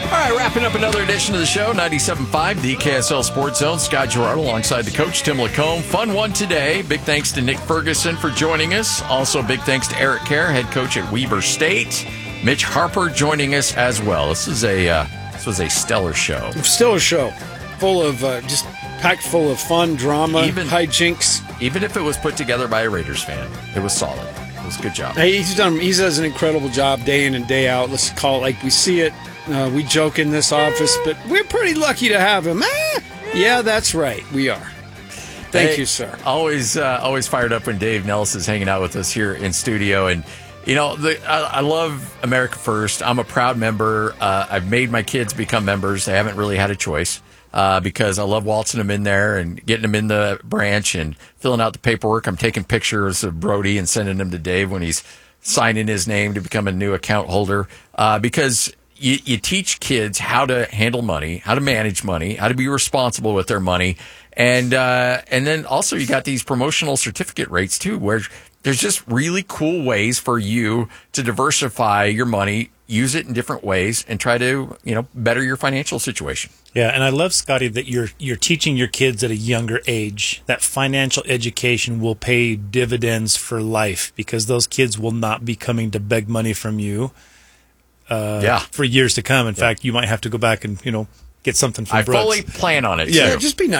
All right, wrapping up another edition of the show, 97.5, the KSL Sports Zone. Scott Gerard alongside the coach, Tim Lacombe. Fun one today. Big thanks to Nick Ferguson for joining us. Also, big thanks to Eric Kerr, head coach at Weber State. Mitch Harper joining us as well. This was a stellar show. Stellar show. Full of, just packed full of fun, drama, hijinks. Even if it was put together by a Raiders fan, it was solid. It was a good job. Hey, he does an incredible job day in and day out. Let's call it like we see it. We joke in this office, but we're pretty lucky to have him. Yeah, that's right. We are. Thank you, sir. Always fired up when Dave Nellis is hanging out with us here in studio. And, you know, I love America First. I'm a proud member. I've made my kids become members. They haven't really had a choice because I love waltzing them in there and getting them in the branch and filling out the paperwork. I'm taking pictures of Brody and sending them to Dave when he's signing his name to become a new account holder because you teach kids how to handle money, how to manage money, how to be responsible with their money. And then also you got these promotional certificate rates too, where there's just really cool ways for you to diversify your money, use it in different ways, and try to, better your financial situation. Yeah, and I love, Scotty, that you're teaching your kids at a younger age that financial education will pay dividends for life because those kids will not be coming to beg money from you for years to come. In fact, you might have to go back and, get something from Brooks. I fully plan on it. Yeah, just be nice.